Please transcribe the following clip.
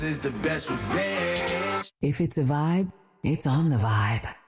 is the best revenge. If it's a vibe, it's on the vibe.